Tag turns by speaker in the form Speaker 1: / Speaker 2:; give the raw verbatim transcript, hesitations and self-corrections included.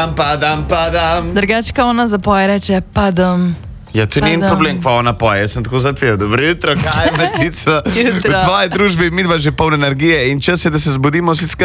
Speaker 1: padam, padam, padam.
Speaker 2: Drugačka ona zapoje, reče padam.
Speaker 1: Ja, to ni problem, pa ona poje, jaz sem tako zapel. Dobro jutro, kaj je Matica? V tvoji družbi midva že poln energije in čas je, da se zbudimo vsi skupaj.